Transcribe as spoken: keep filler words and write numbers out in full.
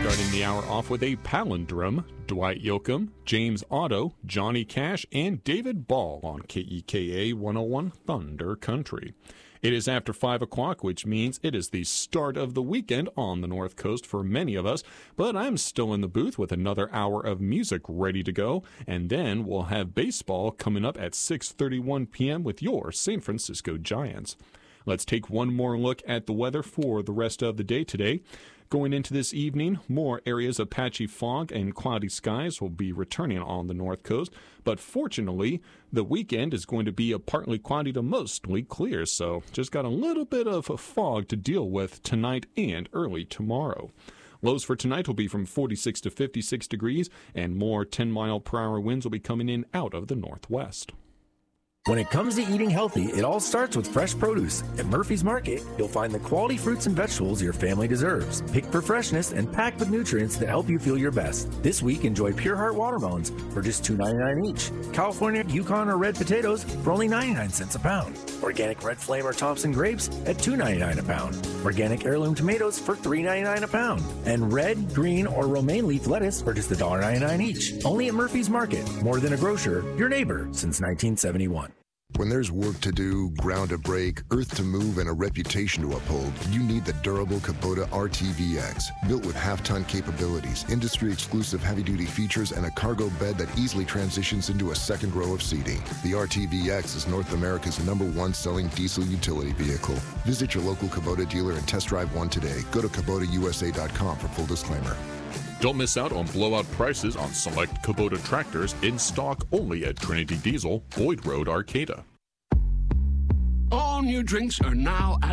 Starting the hour off with a palindrome, Dwight Yoakam, James Otto, Johnny Cash, and David Ball on K E K A one oh one Thunder Country. It is after five o'clock, which means it is the start of the weekend on the North Coast for many of us, but I'm still in the booth with another hour of music ready to go, and then we'll have baseball coming up at six thirty-one p.m. with your San Francisco Giants. Let's take one more look at the weather for the rest of the day today. Going into this evening, more areas of patchy fog and cloudy skies will be returning on the North Coast, but fortunately, the weekend is going to be a partly cloudy to mostly clear, so just got a little bit of a fog to deal with tonight and early tomorrow. Lows for tonight will be from forty-six to fifty-six degrees, and more ten mile per hour winds will be coming in out of the northwest. When it comes to eating healthy, it all starts with fresh produce. At Murphy's Market, you'll find the quality fruits and vegetables your family deserves, picked for freshness and packed with nutrients that help you feel your best. This week, enjoy Pure Heart watermelons for just two dollars and ninety-nine cents each. California, Yukon, or red potatoes for only ninety-nine cents a pound. Organic Red Flame or Thompson grapes at two dollars and ninety-nine cents a pound. Organic heirloom tomatoes for three dollars and ninety-nine cents a pound. And red, green, or romaine leaf lettuce for just one dollar and ninety-nine cents each. Only at Murphy's Market. More than a grocer, your neighbor since nineteen seventy-one. When there's work to do, ground to break, earth to move, and a reputation to uphold, you need the durable Kubota R T V X. Built with half-ton capabilities, industry-exclusive heavy-duty features, and a cargo bed that easily transitions into a second row of seating. The R T V X is North America's number one selling diesel utility vehicle. Visit your local Kubota dealer and test drive one today. Go to Kubota U S A dot com for full disclaimer. Don't miss out on blowout prices on select Kubota tractors in stock only at Trinity Diesel, Boyd Road, Arcata. All new drinks are now at